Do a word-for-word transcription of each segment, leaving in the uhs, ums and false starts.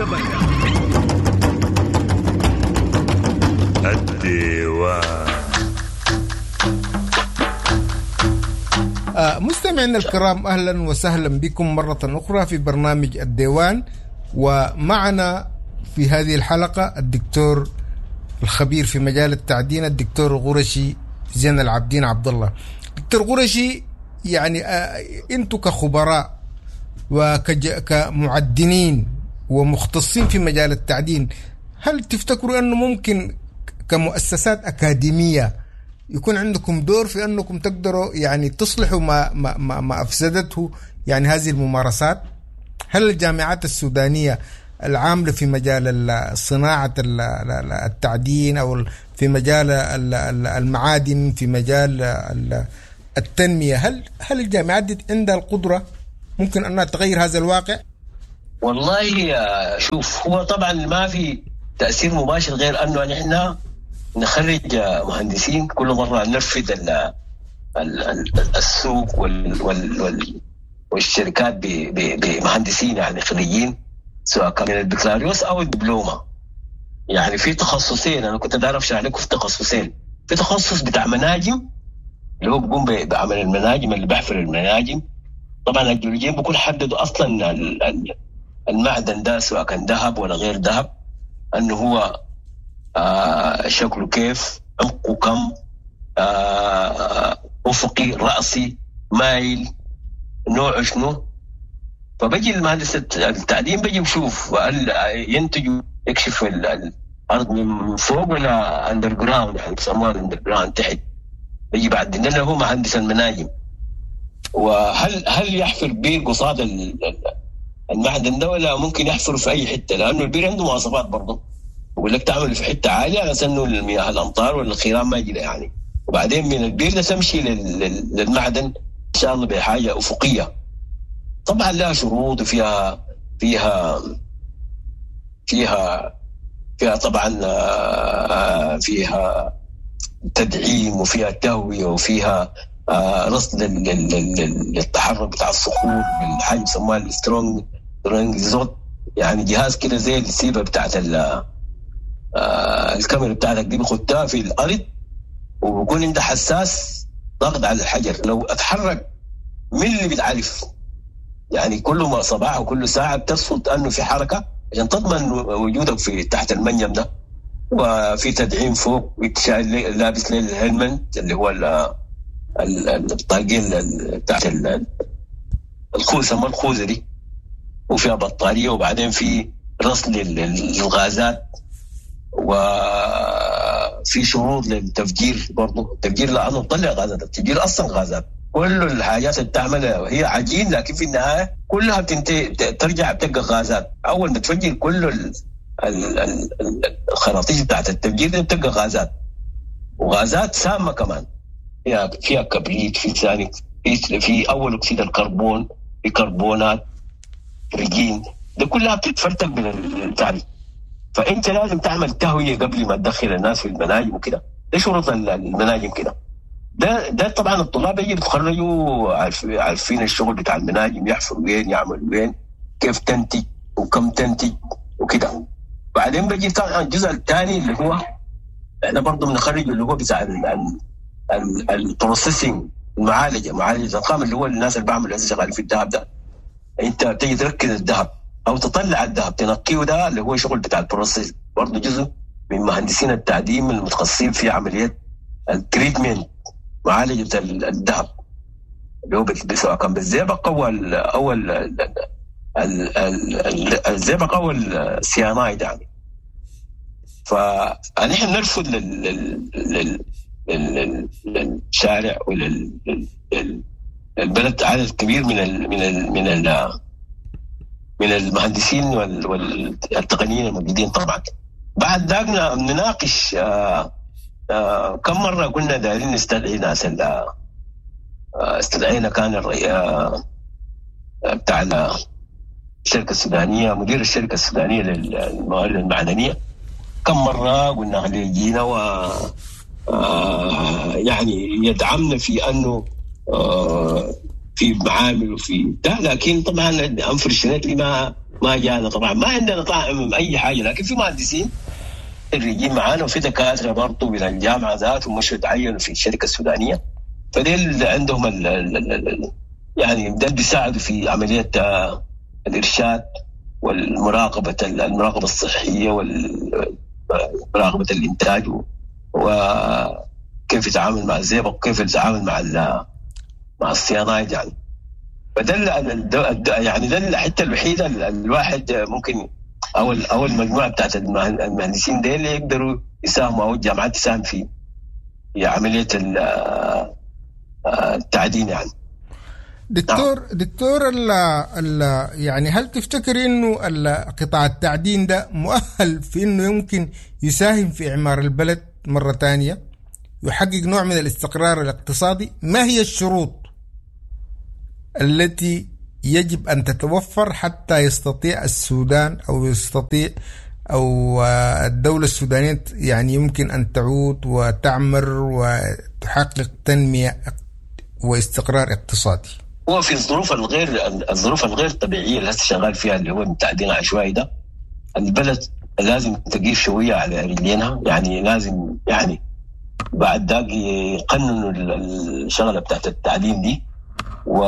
الديوان. آه مستمعينا الكرام، أهلا وسهلا بكم مرة أخرى في برنامج الديوان. ومعنا في هذه الحلقة الدكتور الخبير في مجال التعدين الدكتور غرشي زين العابدين عبد الله. دكتور غرشي، يعني آه أنتم كخبراء وكمعدنين ومختصين في مجال التعدين، هل تفتكروا أنه ممكن كمؤسسات أكاديمية يكون عندكم دور في أنكم تقدروا يعني تصلحوا ما, ما, ما, ما أفسدته يعني هذه الممارسات؟ هل الجامعات السودانية العاملة في مجال صناعة التعدين أو في مجال المعادن، في مجال التنمية، هل هل الجامعات دي عندها القدرة ممكن أنها تغير هذا الواقع؟ والله شوف، هو طبعا ما في تأثير مباشر غير أنه نحن نخرج مهندسين كل مرة ننفذ السوق وال وال والشركات بمهندسين يعني خريجين، سواء كان من البكالوريوس أو الدبلومة. يعني في تخصصين، أنا كنت داير أشرح لكم في تخصصين. في تخصص بتاع مناجم اللي هو بيقوم بعمل المناجم، اللي بيحفر المناجم. طبعا الجيولوجيين بيكون حددوا أصلا المعدن ده سواء كان ذهب ولا غير ذهب، أنه هو آه شكله كيف، عمقه كم، آه أفقي، رأسي، مايل، نوعه شنو. فبجي المهندس التعدين بجي بشوف هل ينتج يكشف الأرض من فوق ولا أندر جراوند، يعني بسموها أندر جراوند تحت. بجي بعد إنه هو مهندس المناجم، وهل هل يحفر بير قصاد المعدن ده ولا ممكن يحفر في أي حتة، لأنه البير عنده مواصفات برضه. بقول لك تعمل في حتة عالية على سنه المياه الأمطار ولا الخيران ما يجي يعني، وبعدين من البير ده تمشي للمعدن إن شاء الله بحاجة أفقية. طبعا لها شروط وفيها فيها فيها فيها طبعا فيها تدعيم وفيها تهوية وفيها رصد للتحرك بتاع الصخور بالحاجة يسموها السترونج زوت، يعني جهاز كده زي السيبة بتاعت الكاميرا بتاعتك دي بخدها في الأرض، وبكون عنده حساس ضغط على الحجر. لو اتحرك من اللي بتعرف يعني كل صباح وكل ساعة بترصد أنه في حركة عشان تضمن وجودك في تحت المنجم ده. وفي تدعيم فوق، لابس للهلمنت اللي هو الطاقين تحت الخوذة، ما الخوذة دي، وفيها بطارية، وبعدين في رصد للغازات، وفي شروط للتفجير برضو. التفجير لأنه تطلع غازات، التفجير أصلا غازات. كل الحاجات اللي بتعملها هي عجين، لكن في النهاية كلها بتنتهي ترجع بتبقى غازات. أول ما تفجر كل الخراطيش بتاعت التفجير دي بتبقى غازات، وغازات سامة كمان. فيها فيها كبريت، في ثاني في أول أكسيد الكربون، في كربونات، رجين، ده كلها بتتفرتك من التعريف. فأنت لازم تعمل تهوية قبل ما تدخل الناس في المناجم وكده. ده شروط المناجم كده. ده ده طبعا الطلاب يجي يتخرجوا عارفين الشغل بتاع المناجم، يحفر وين، يعمل وين، كيف تنتج وكم تنتج وكده. بعدين بيجي طبعا الجزء الثاني اللي هو احنا برضه بنخرج اللي هو بتاع البروسيسنج، المعالجه، معالجه الخام، اللي هو الناس اللي بعملوا شغالين في الذهب ده. انت بتيجي تركز الذهب او تطلع الذهب تنقيه، ده اللي هو شغل بتاع البروسيس، برضه جزء من مهندسين التعدين المتخصصين في عمليات التريتمنت، معالجه الذهب، اللي هو سواء كان بالزئبق او او الزئبق او السيانايد يعني. فنحن نرفض للشارع وللبلد عدد كبير من ال من ال من ال من المهندسين والتقنيين الموجودين. طبعا بعد ذاك نناقش آآ آآ كم مرة قلنا دايرين نستدعي ناس، استدعينا كان الرئيس بتاع الشركة السودانية، مدير الشركة السودانية للموارد المعدنية، كم مرة قلنا عليه جينا و يعني يدعمنا في أنه في معامل وفي ده، لكن طبعا أنفرشنتلي ما ما جانا طبعا، ما عندنا طاقم اي حاجه، لكن في مهندسين خريجين معانا وفي دكاتره برضه من الجامعه ذات ومشوا تعينوا في الشركه السودانيه. فديل عندهم ال ال ال يعني ده بيساعدوا في عمليه الارشاد والمراقبه المراقبه الصحيه ومراقبه الانتاج وكيف يتعامل مع الزئبق وكيف يتعامل مع مع الصيانات يعني. فده يعني ده الحته الوحيده الواحد ممكن او او المجموعه بتاعت المهندسين دي اللي يقدروا يساهموا او الجامعات تساهم في في عمليه التعدين يعني. دكتور دكتور ال ال يعني هل تفتكر انه قطاع التعدين ده مؤهل في انه يمكن يساهم في اعمار البلد مره ثانيه، يحقق نوع من الاستقرار الاقتصادي؟ ما هي الشروط التي يجب أن تتوفر حتى يستطيع السودان أو يستطيع أو الدولة السودانية يعني يمكن أن تعود وتعمر وتحقق تنمية واستقرار اقتصادي؟ هو في الظروف الغير الظروف الغير طبيعية اللي هسه شغال فيها اللي هو التعدين العشوائي ده، البلد لازم تقيف شوية على رجلينها، يعني لازم يعني بعد ذاك يقننوا الشغلة بتاعت التعدين دي و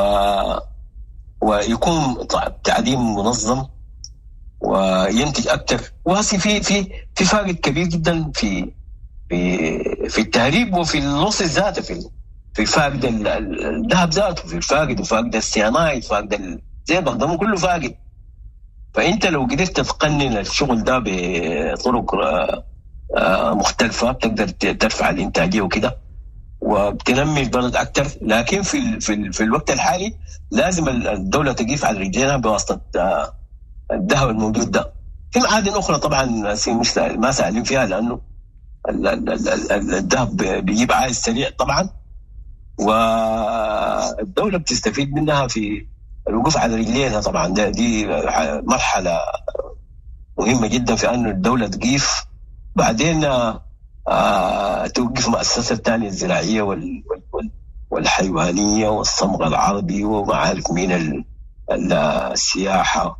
ويكون تعدين منظم وينتج اكثر. وهسي في في في فائض كبير جدا في في في التهريب وفي اللص ذاته، في في فائض الذهب ذاته، في الفائض وفائض الصيانات، فائض الزئبق ده كله فائض. فانت لو قدرت تقنن الشغل ده بطرق مختلفه بتقدر ترفع الانتاجيه وكده وبتنمي البلد اكثر. لكن في في في الوقت الحالي لازم الدوله تقيف على رجليها بواسطه الذهب الموجود ده. في معادن اخرى طبعا مش ما سالين فيها لانه الذهب بيجيب عائد سريع طبعا، والدوله بتستفيد منها في الوقوف على رجليها طبعا. ده دي مرحله مهمه جدا في انه الدوله تقيف، بعدين آه، توقف مؤسسة الثانية الزراعية وال وال والحيوانية والصمغ العربي ومعارك من السياحة،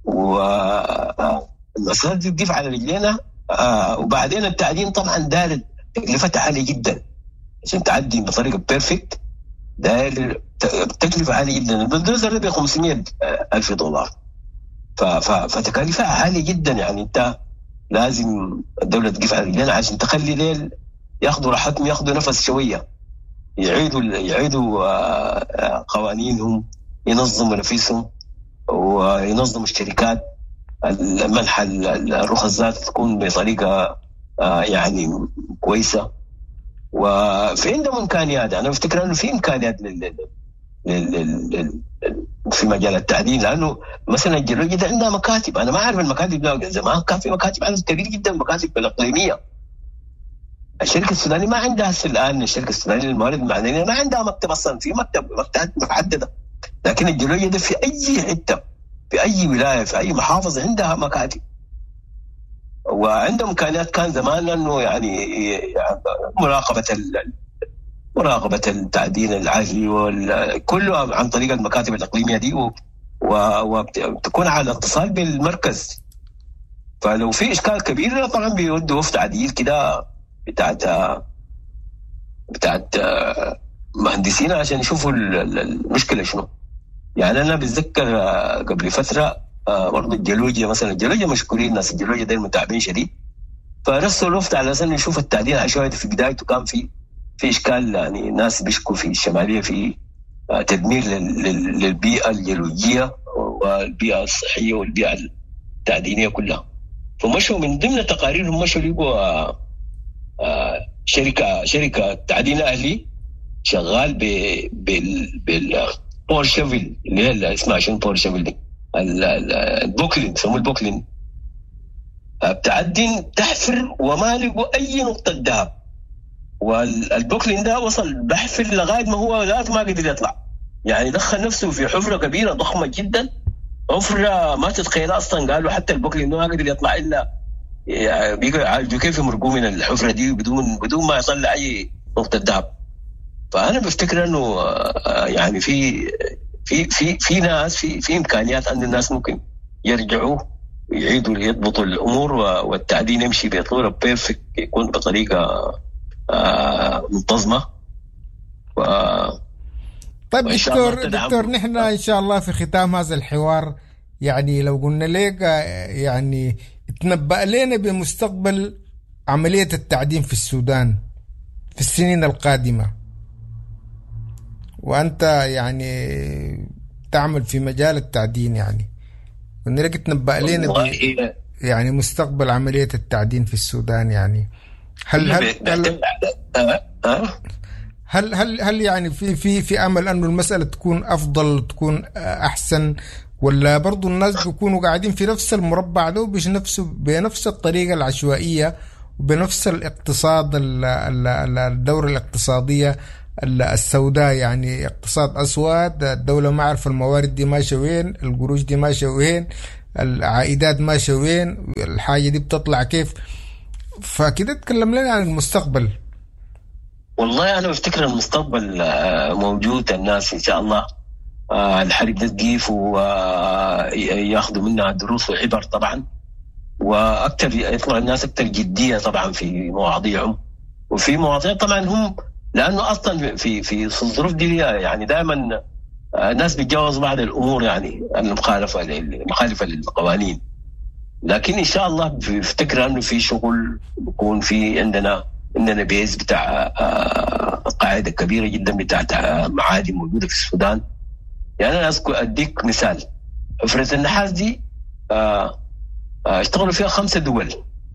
والمؤسسات دي تقف على رجلينا. آه، وبعدين التعدين طبعا دار تكلفتها عالية جدا عشان تعدي بطريقة بيرفكت، دار تكلفة عالية جدا. البلدوزر ده ب خمسمية ألف دولار، فتكاليفها عالية جدا. يعني انت لازم الدولة تقف على رجلينا عشان تخلي ليل ياخذوا راحتهم، ياخذوا نفس شوية، يعيدوا يعيدوا قوانينهم، ينظموا نفسهم وينظموا الشركات، المنح الرخص ذات تكون بطريقة يعني كويسة. وفي عندهم إمكانيات، أنا بفتكر إنه في إمكانيات لل لل في مجال التعدين، لانه مثلا الجيولوجيا ده عندها مكاتب. انا ما اعرف المكاتب ده زمان كان في مكاتب عدد كبير جدا، مكاتب الاقليميه. الشركه السودانيه ما عندها الان، الشركه السودانيه للموارد المعدنيه ما عندها مكتب اصلا، في مكتب مكتبات محدده. لكن الجيولوجيا ده في اي حته، في اي ولايه، في اي محافظه عندها مكاتب وعندهم امكانيات. كان زمان انه يعني مراقبه مراقبة التعدين العاجلي وكله عن طريق المكاتب الإقليمية دي، وتكون على اتصال بالمركز. فلو في إشكال كبير طبعا بيودوا وفد عديل كده بتاعت بتاعت مهندسين عشان يشوفوا المشكلة شنو. يعني أنا بتذكر قبل فترة برضو الجيولوجيا مثلا، الجيولوجيا مشكورين، الناس الجيولوجيا دي متعبين شديد، فرسلوا الوفد على أساس يشوف التعدين العشوائي في بدايته كان في في إشكال. يعني الناس بيشكوا في الشمالية في تدمير للبيئة الجيولوجية والبيئة الصحية والبيئة التعدينية كلها. فمشوا من ضمن تقاريرهم مشوا لقوا شركة شركة تعدين أهلي شغال بالبور شيفل اللي هي اللي اسمها شنو بور شيفل دي، البوكلين بيسموه البوكلين، بتعدين تحفر وما لقوا أي نقطة ذهب. والبوكلين ده وصل بحفر لغاية ما هو ذات ما قدر يطلع، يعني دخل نفسه في حفرة كبيرة ضخمة جدا، حفرة ما تتخيل أصلا. قالوا حتى البوكلين ما قدر يطلع إلا يعني بيقوا يعالجوا كيف يمرقوا من الحفرة دي بدون بدون ما يطلع أي نقطة ذهب. فأنا بفتكر إنه يعني في في في في ناس في في إمكانيات أن الناس ممكن يرجعوا يعيدوا يضبطوا الأمور والتعدين يمشي بصورة بيرفكت، يكون بطريقة آه منتظمة. و... طيب دكتور دكتور نحن إن شاء الله في ختام هذا الحوار يعني لو قلنا لك يعني تنبأ لنا بمستقبل عملية التعدين في السودان في السنين القادمة، وأنت يعني تعمل في مجال التعدين، يعني قلنا لك تنبأ لنا يعني مستقبل عملية التعدين في السودان. يعني هل هل هل هل, هل, هل يعني في في في أمل أنه المسألة تكون أفضل تكون أحسن، ولا برضو الناس بيكونوا قاعدين في نفس المربع ده بنفس بنفس الطريقة العشوائية وبنفس الاقتصاد الدورة الاقتصادية السوداء، يعني اقتصاد أسود، الدولة ما عارفة الموارد دي ماشية وين، القروش دي ماشية وين، العائدات ماشية وين، الحاجة دي بتطلع كيف؟ فكده تكلم لنا عن المستقبل. والله أنا بفتكر المستقبل موجود، الناس إن شاء الله الحرب ده تقيف وياخذوا منها دروس وعبر طبعا، وأكثر يطلع الناس أكثر جدية طبعا في مواضيعهم، وفي مواضيع طبعا هم لأنه أصلا في في الظروف دي يعني دائما الناس بيتجاوز بعض الأمور يعني المخالفة المخالفة للقوانين، لكن إن شاء الله بفتكر أنه في شغل بيكون في عندنا عندنا بيز بتاع قاعدة كبيرة جدا بتاعت معادن موجودة في السودان. يعني أنا أذكر أديك مثال، حفرة النحاس دي اشتغلوا فيها خمسة دول،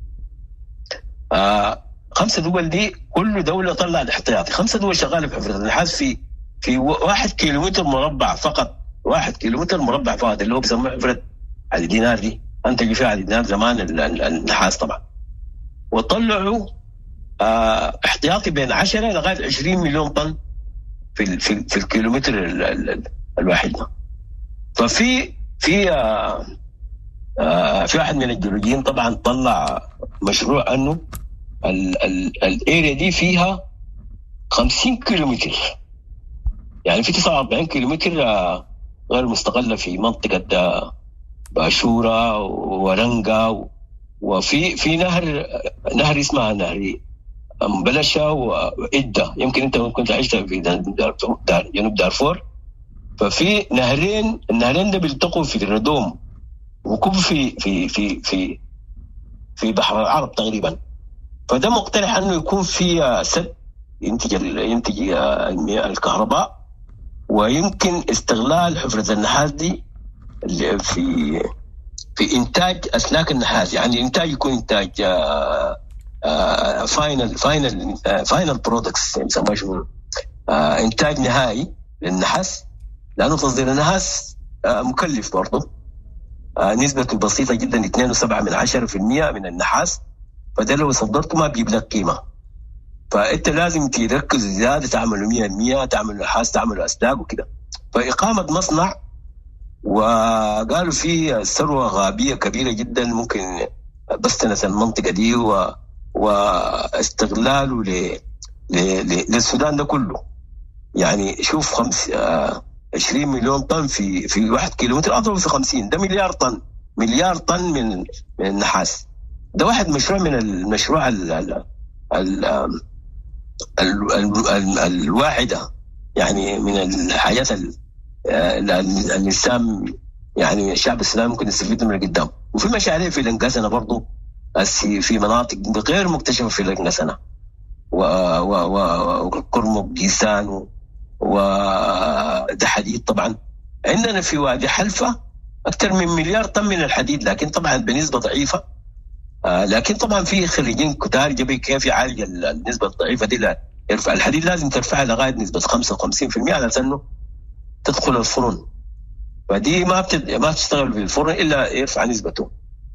خمسة دول دي كل دولة طلعت احتياطي، خمسة دول شغالة في حفرة النحاس في في واحد كيلومتر مربع فقط، واحد كيلومتر مربع فقط اللي هو بيسموه حفرة علي دينار دي، أنتج فيها علي دينار زمان النحاس طبعا، وطلعوا اه احتياطي بين عشرة لغاية عشرين مليون طن في في, في الكيلومتر ال ال الواحد ده. ففي في آه آه في واحد من الجيولوجيين طبعا طلع مشروع انه الاريا دي فيها خمسين كيلومتر، يعني في تسعة وأربعين كيلومتر آه غير مستقلة في منطقة آه باشورة ورنقة، وفي في نهر نهر اسمها نهر مبلشة وإدة، يمكن انت ممكن تعيش في جنوب دارفور. ففي نهرين، النهرين ده بيلتقوا في الردوم وكب في في في في في بحر العرب تقريبا، فده مقترح انه يكون في سد ينتج ينتج الكهرباء، ويمكن استغلال حفرة النحاس دي في في انتاج اسلاك النحاس، يعني انتاج يكون انتاج فاينل فاينل فاينل برودكتس يسموه شو انتاج نهائي للنحاس، لانه تصدير النحاس مكلف برضه، نسبته بسيطه جدا اثنين وسبعة من عشرة في المية من النحاس، فده لو صدرته ما بيجيب لك قيمه، فانت لازم تركز زياده، تعملوا مية بالمية، تعملوا نحاس، تعملوا اسلاك وكده. فاقامه مصنع، وقالوا فيه ثروه غابيه كبيره جدا ممكن بستنس المنطقه دي و واستغلاله ل... ل... للسودان ده كله. يعني شوف خمس آه عشرين مليون طن في في واحد كيلومتر، اضرب في خمسين، ده مليار طن، مليار طن من من النحاس. ده واحد مشروع من المشروع ال ال ال ال ال ال الواعده، يعني من الحاجات الانسان يعني الشعب السوداني ممكن يستفيد منها قدام. وفي مشاريع في الانقسنه برضه في مناطق غير مكتشفه في الانقسنه وكرمك جيسان وده حديد. طبعا عندنا في وادي حلفة أكثر من مليار طن من الحديد، لكن طبعا بنسبة ضعيفة، لكن طبعا في خريجين كتار جبي كيف يعالج النسبة الضعيفة دي. لا يرفع الحديد لازم ترفعها لغاية نسبة خمسة وخمسين في المية على أنه تدخل الفرن، فدي ما بتد... ما بتشتغل في الفرن إلا يرفع نسبته.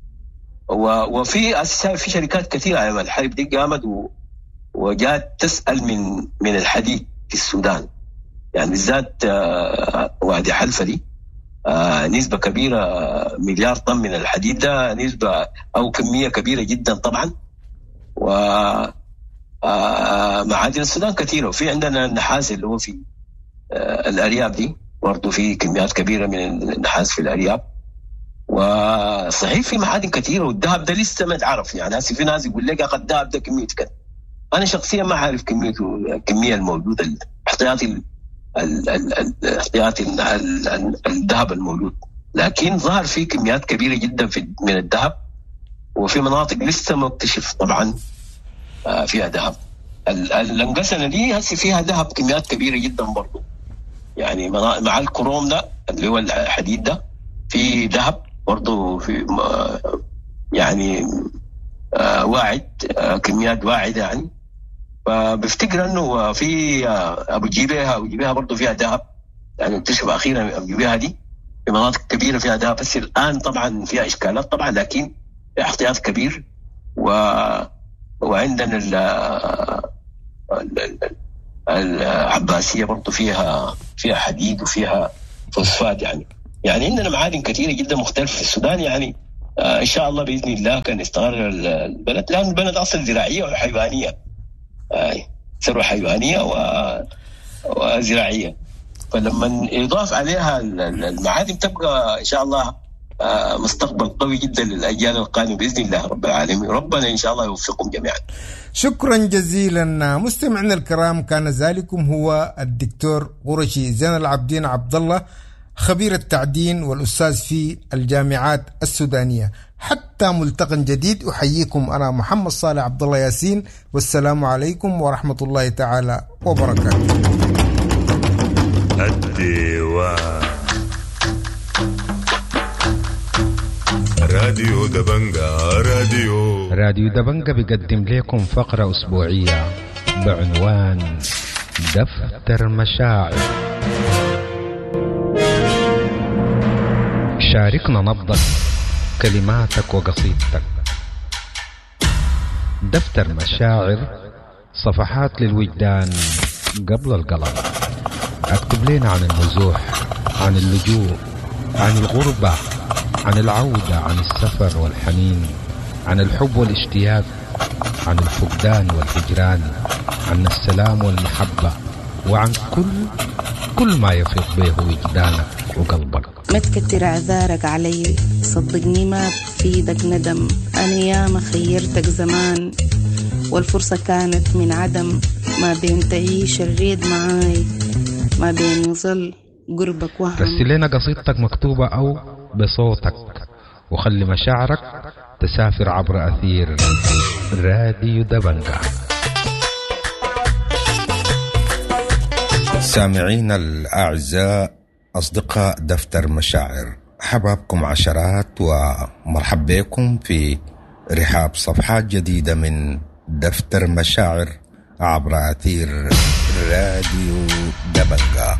وفي أساسا في شركات كثيرة على الحرب دي قامت و... وجات تسأل من من الحديد في السودان، يعني بالذات وادي حلفة دي نسبة كبيرة، مليار طن من الحديد، ده نسبة أو كمية كبيرة جدا طبعا. ومعادن السودان كثيرة، وفي عندنا النحاس اللي هو في الأرياب دي برضو في كميات كبيرة من النحاس في الأرياب. وصحيح في معادن كثيره والذهب ده لسه ما اتعرف. يعني هسه في ناس يقول لك اخذ الذهب ده كميه كذا، انا شخصيا ما عارف كميته، الكميه الموجوده، الاحتياطي الاحتياطي الذهب الموجود، لكن ظهر في كميات كبيره جدا في من الذهب، وفي مناطق لسه ما اكتشف طبعا فيها ذهب. الانقسنه دي هسه فيها ذهب كميات كبيره جدا برضه، يعني مع الكروم ده اللي هو الحديد ده في ذهب برضه، في يعني واعد، كميات واعده يعني. فبفتكر انه في ابو جيبيها ابو جيبيها برضه فيها ذهب، يعني اكتشف اخيرا ابو جيبيها دي في مناطق كبيره فيها ذهب، بس الان طبعا فيها اشكالات طبعا، لكن احتياط كبير. و وعندنا ال العباسيه برضه فيها فيها حديد وفيها فوسفات، يعني يعني عندنا معادن كثيره جدا مختلفه في السودان. يعني آه ان شاء الله باذن الله كان يستقر البلد، لان البلد اصلا زراعيه وحيوانيه، آه ثروه حيوانيه و... وزراعيه، فلما يضاف عليها المعادن تبقى ان شاء الله آه مستقبل قوي جدا للاجيال القادمه باذن الله رب العالمين. ربنا ان شاء الله يوفقكم جميعا. شكرا جزيلا مستمعينا الكرام، كان ذلكم هو الدكتور قرشي زين العابدين عبد الله، خبير التعدين والأستاذ في الجامعات السودانية. حتى ملتقى جديد، أحييكم أنا محمد صالح عبد الله ياسين، والسلام عليكم ورحمة الله تعالى وبركاته. الديوان راديو دبنجا راديو راديو دبنجا بيقدم لكم فقرة أسبوعية بعنوان دفتر مشاعر. شاركنا نبضك، كلماتك وقصيدتك. دفتر مشاعر، صفحات للوجدان قبل القلم. اكتب لنا عن النزوح، عن اللجوء، عن الغربة، عن العودة، عن السفر والحنين، عن الحب والاشتياق، عن الفقدان والهجران، عن السلام والمحبة، وعن كل كل ما يفيض به وجدانك وقلبك. ما تكتر اعذارك علي، صدقني ما بفيدك ندم. انا ياما خيرتك زمان والفرصة كانت من عدم، ما بين تعيش الريد معاي، ما بين يظل قربك وهم. رسل لنا قصيدتك مكتوبة أو بصوتك، وخلي مشاعرك تسافر عبر أثير راديو دبنجا. سامعين الأعزاء، أصدقاء دفتر مشاعر، حبابكم عشرات ومرحب بكم في رحاب صفحات جديدة من دفتر مشاعر عبر أثير راديو دبنجا.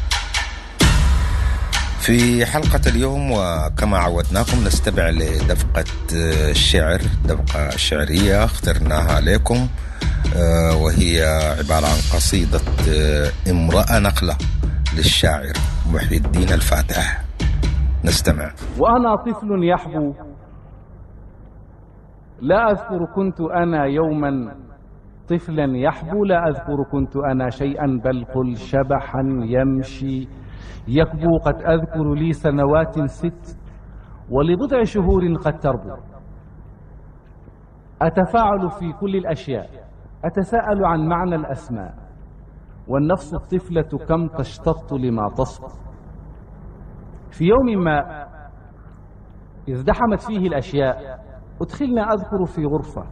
في حلقة اليوم وكما عودناكم نستمع لدفقة الشعر، دفقة شعرية اخترناها لكم، وهي عبارة عن قصيدة امرأة نقلة للشاعر محي الدين الفاتح. نستمع. وأنا طفل يحبو، لا أذكر كنت أنا يوما طفلا يحبو، لا أذكر كنت أنا شيئا، بل قل شبحا يمشي يكبو. قد أذكر لي سنوات ست ولبضع شهور قد تربو. أتفاعل في كل الأشياء، أتساءل عن معنى الأسماء، والنفس الطفلة كم تشتط لما تصفو. في يوم ما ازدحمت فيه الأشياء أدخلنا أذكر في غرفة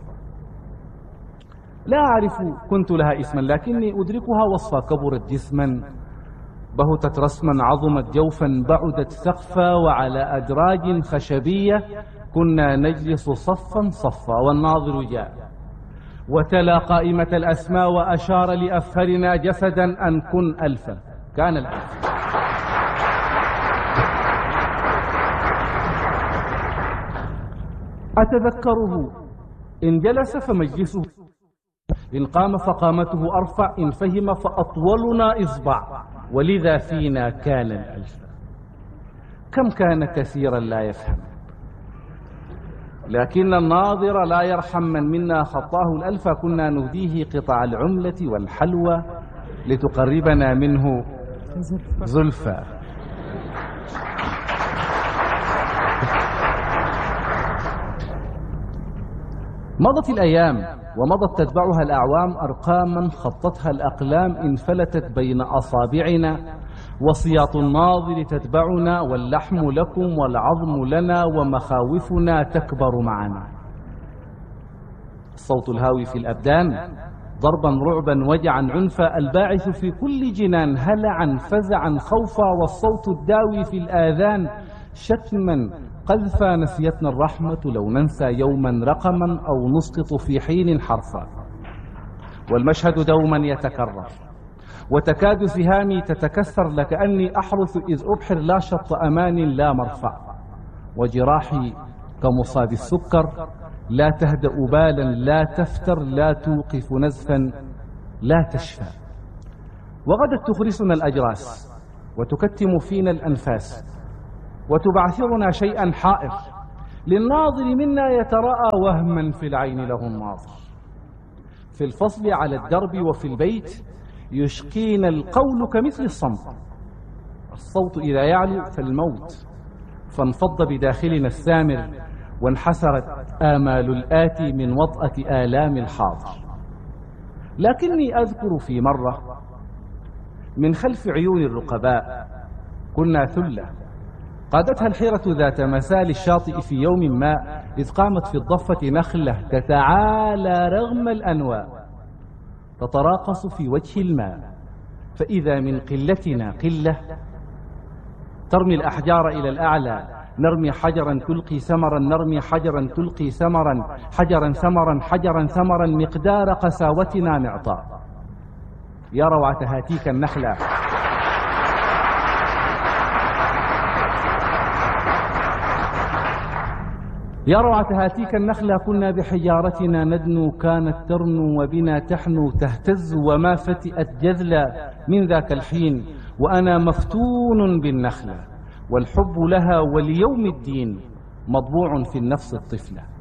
لا أعرف كنت لها اسما، لكني أدركها وصفا. كبرت جسما، بهتت رسما، عظمت جوفا، بعدت سقفا، وعلى أدراج خشبية كنا نجلس صفا صفا. والناظر جاء وتلا قائمة الأسماء وأشار لأفهرنا جسدا أن كن ألفا. كان الألف. أتذكره إن جلس فمجلسه، إن قام فقامته أرفع، إن فهم فأطولنا إصبع، ولذا فينا كان الألف. كم كان كثيرا لا يفهم، لكن الناظر لا يرحم من منا خطاه الألف. كنا نهديه قطع العملة والحلوى لتقربنا منه زلفى. مضت الأيام ومضت تتبعها الأعوام، أرقاما خطتها الأقلام انفلتت بين أصابعنا، وسياط الناظر تتبعنا، واللحم لكم والعظم لنا، ومخاوفنا تكبر معنا. الصوت الهاوي في الأبدان ضربا رعبا وجعا عنفا، الباعث في كل جنان هلعا فزعا خوفا، والصوت الداوي في الآذان شتما قذفا. نسيتنا الرحمة لو ننسى يوما رقما أو نسقط في حين حرفا، والمشهد دوما يتكرر، وتكاد سهامي تتكسر لكأني أحرث إذ أبحر لا شط أمان لا مرفع، وجراحي كمصاب السكر لا تهدأ بالا لا تفتر لا توقف نزفا لا تشفى. وغدت تخرسنا الأجراس وتكتم فينا الأنفاس، وتبعثرنا شيئا حائر للناظر منا يتراءى وهما في العين له الناظر. في الفصل على الدرب وفي البيت يشقينا القول كمثل الصمت، الصوت إذا يعلو فالموت، فانفض بداخلنا السامر، وانحسرت آمال الآتي من وطأة آلام الحاضر. لكني أذكر في مرة من خلف عيون الرقباء كنا ثلة قادتها الحيرة ذات مسال الشاطئ في يوم ما، إذ قامت في الضفة نخلة تتعالى رغم الأنواء تتراقص في وجه الماء، فإذا من قلتنا قلة ترمي الأحجار إلى الأعلى، نرمي حجرا تلقي ثمرا، نرمي حجرا تلقي ثمرا، حجرا ثمرا حجرا ثمرا، مقدار قساوتنا معطاء. يا روعة هاتيك النخلة يا روعة هاتيك النخلة، كنا بحجارتنا ندنو، كانت ترنو وبنا تحنو تهتز، وما فتئت جذلا من ذاك الحين، وأنا مفتون بالنخلة، والحب لها وليوم الدين مطبوع في النفس الطفلة.